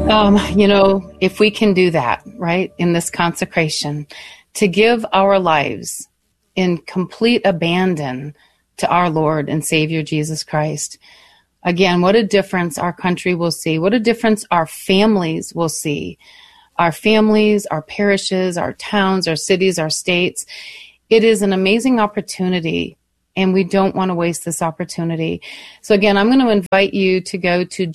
If we can do that, right, in this consecration, to give our lives in complete abandon to our Lord and Savior Jesus Christ, again, what a difference our country will see. What a difference our families will see. Our families, our parishes, our towns, our cities, our states. It is an amazing opportunity, and we don't want to waste this opportunity. So again, I'm going to invite you to go to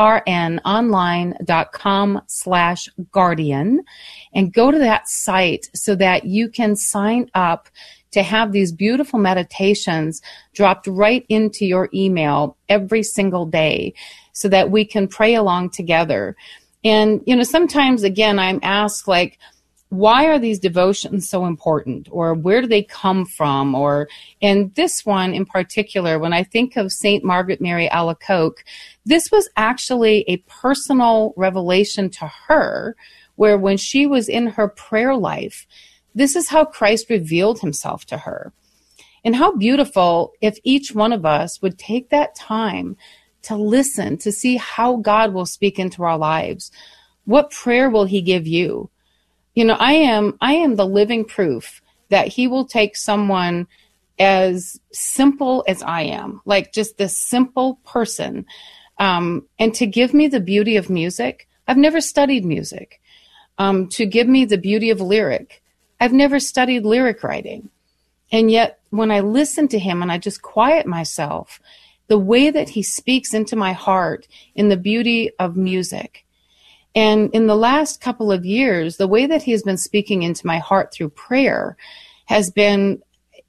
grnonline.com/guardian and go to that site so that you can sign up to have these beautiful meditations dropped right into your email every single day so that we can pray along together. And, sometimes, again, I'm asked, why are these devotions so important? Or where do they come from? And this one in particular, when I think of St. Margaret Mary Alacoque, this was actually a personal revelation to her, where when she was in her prayer life, this is how Christ revealed himself to her. And how beautiful if each one of us would take that time to listen, to see how God will speak into our lives. What prayer will he give you? I am the living proof that he will take someone as simple as I am, like just this simple person, and to give me the beauty of music. I've never studied music. To give me the beauty of lyric. I've never studied lyric writing. And yet, when I listen to him and I just quiet myself, the way that he speaks into my heart in the beauty of music. And in the last couple of years, the way that he has been speaking into my heart through prayer has been,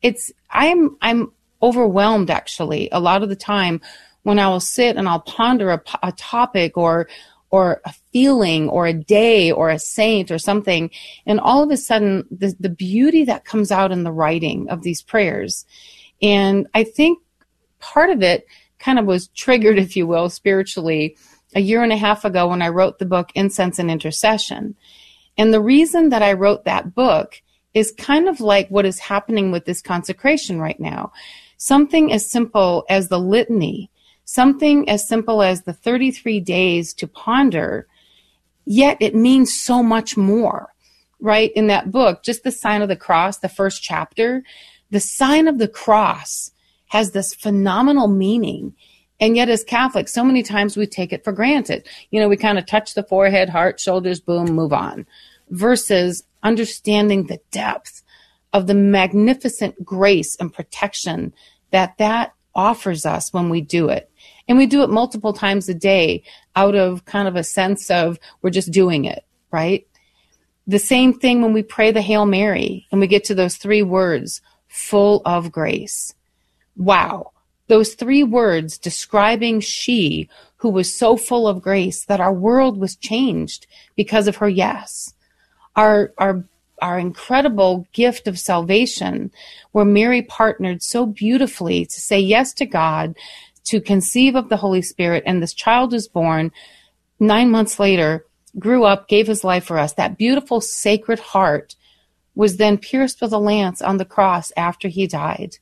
I'm overwhelmed actually a lot of the time when I will sit and I'll ponder a topic or a feeling or a day or a saint or something. And all of a sudden, the beauty that comes out in the writing of these prayers. And I think part of it kind of was triggered, if you will, spiritually a year and a half ago when I wrote the book Incense and Intercession. And the reason that I wrote that book is kind of like what is happening with this consecration right now. Something as simple as the litany, something as simple as the 33 days to ponder, yet it means so much more, right? In that book, just the sign of the cross, the first chapter, the sign of the cross has this phenomenal meaning. And yet as Catholics, so many times we take it for granted. We kind of touch the forehead, heart, shoulders, boom, move on. Versus understanding the depth of the magnificent grace and protection that offers us when we do it. And we do it multiple times a day out of kind of a sense of we're just doing it, right? The same thing when we pray the Hail Mary and we get to those 3 words, full of grace. Wow. Those 3 words describing she who was so full of grace that our world was changed because of her yes. Our incredible gift of salvation, where Mary partnered so beautifully to say yes to God, to conceive of the Holy Spirit, and this child was born 9 months later, grew up, gave his life for us. That beautiful sacred heart was then pierced with a lance on the cross after he died.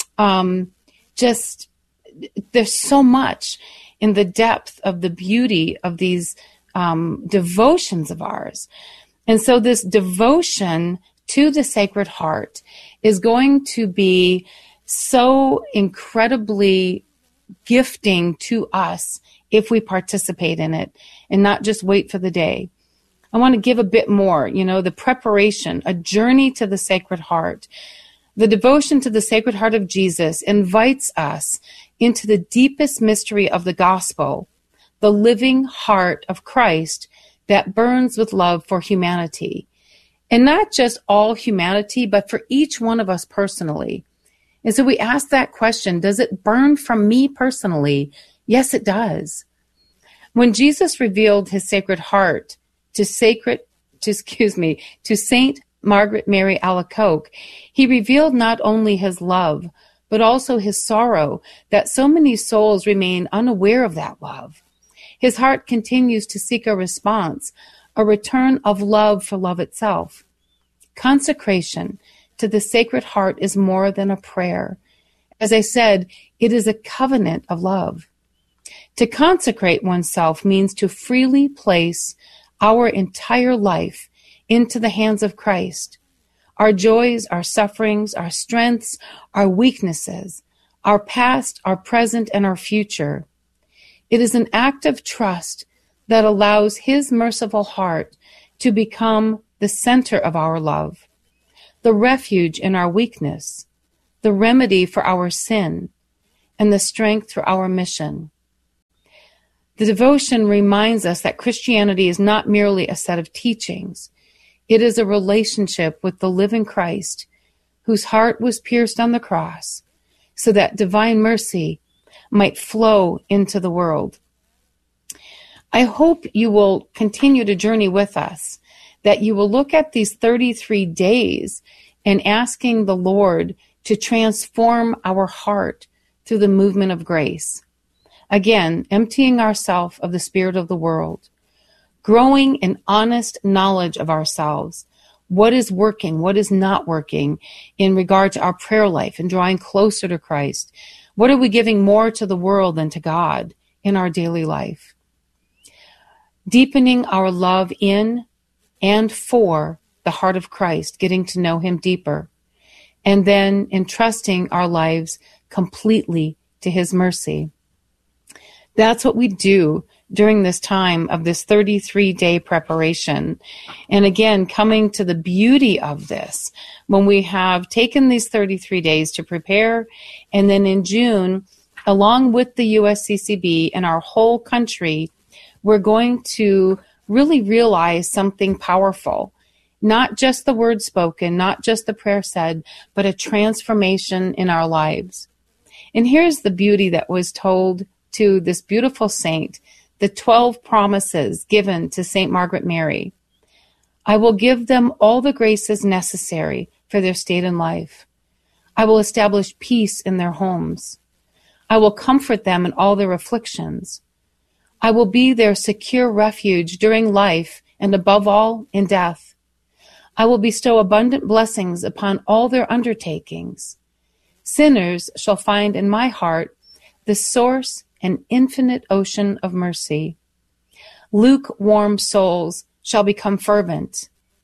There's so much in the depth of the beauty of these devotions of ours. And so this devotion to the Sacred Heart is going to be so incredibly gifting to us if we participate in it and not just wait for the day. I want to give a bit more, the preparation, a journey to the Sacred Heart. The devotion to the Sacred Heart of Jesus invites us into the deepest mystery of the gospel, the living heart of Christ that burns with love for humanity. And not just all humanity, but for each one of us personally. And so we ask that question, does it burn from me personally? Yes, it does. When Jesus revealed his Sacred Heart to Saint Margaret Mary Alacoque, he revealed not only his love, but also his sorrow that so many souls remain unaware of that love. His heart continues to seek a response, a return of love for love itself. Consecration to the Sacred Heart is more than a prayer. As I said, it is a covenant of love. To consecrate oneself means to freely place our entire life into the hands of Christ. Our joys, our sufferings, our strengths, our weaknesses, our past, our present, and our future. It is an act of trust that allows His merciful heart to become the center of our love, the refuge in our weakness, the remedy for our sin, and the strength for our mission. The devotion reminds us that Christianity is not merely a set of teachings. It is a relationship with the living Christ, whose heart was pierced on the cross, so that divine mercy might flow into the world. I hope you will continue to journey with us, that you will look at these 33 days and asking the Lord to transform our heart through the movement of grace. Again, emptying ourselves of the spirit of the world, growing in honest knowledge of ourselves, what is working, what is not working in regard to our prayer life and drawing closer to Christ. What are we giving more to the world than to God in our daily life? Deepening our love in and for the heart of Christ, getting to know Him deeper, and then entrusting our lives completely to His mercy. That's what we do during this time of this 33-day preparation. And again, coming to the beauty of this, when we have taken these 33 days to prepare, and then in June, along with the USCCB and our whole country, we're going to really realize something powerful. Not just the word spoken, not just the prayer said, but a transformation in our lives. And here's the beauty that was told to this beautiful saint, the 12 promises given to St. Margaret Mary. I will give them all the graces necessary for their state in life. I will establish peace in their homes. I will comfort them in all their afflictions. I will be their secure refuge during life and above all in death. I will bestow abundant blessings upon all their undertakings. Sinners shall find in my heart the source and infinite ocean of mercy. Lukewarm souls shall become fervent.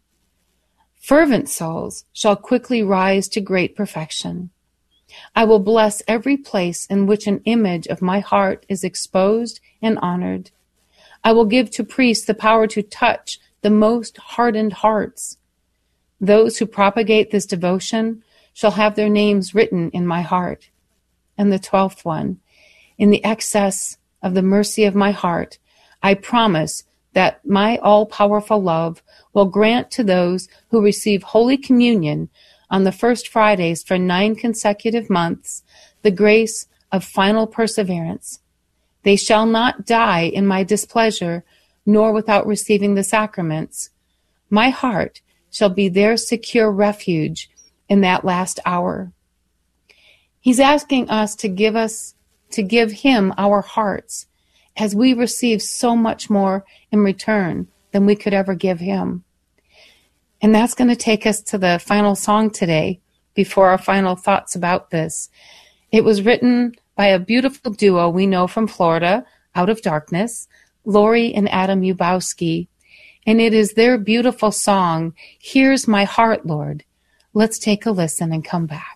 Fervent souls shall quickly rise to great perfection. I will bless every place in which an image of my heart is exposed and honored. I will give to priests the power to touch the most hardened hearts. Those who propagate this devotion shall have their names written in my heart. And the 12th one, in the excess of the mercy of my heart, I promise that my all-powerful love will grant to those who receive Holy Communion on the first Fridays for 9 consecutive months the grace of final perseverance. They shall not die in my displeasure, nor without receiving the sacraments. My heart shall be their secure refuge in that last hour. He's asking us to give Him our hearts, as we receive so much more in return than we could ever give Him. And that's going to take us to the final song today, before our final thoughts about this. It was written by a beautiful duo we know from Florida, Out of Darkness, Lori and Adam Ubowski. And it is their beautiful song, Here's My Heart, Lord. Let's take a listen and come back.